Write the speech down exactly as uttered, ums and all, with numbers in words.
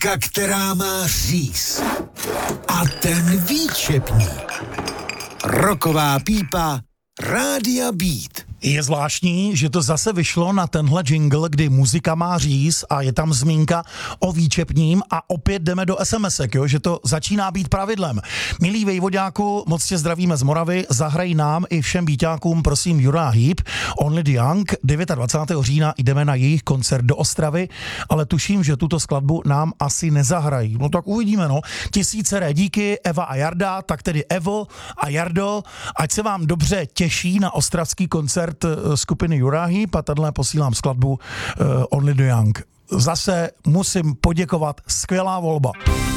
Zmínka, která má říz. A ten výčepník. Roková pípa Rádia Beat. Je zvláštní, že to zase vyšlo na tenhle jingle, kdy muzika má říz a je tam zmínka o výčepním a opět jdeme do SMSek, jo? Že to začíná být pravidlem. Milí vejvoďáku, moc tě zdravíme z Moravy, zahraj nám i všem býťákům, prosím, Uriah Heep, Only the Young, dvacátého devátého října jdeme na jejich koncert do Ostravy, ale tuším, že tuto skladbu nám asi nezahrají. No tak uvidíme, no. Tisíce díky, Eva a Jarda, tak tedy Evo a Jardo, ať se vám dobře těší na ostravský koncert skupiny Uriah Heep a tadyhle posílám skladbu uh, Only the Young. Zase musím poděkovat, skvělá volba.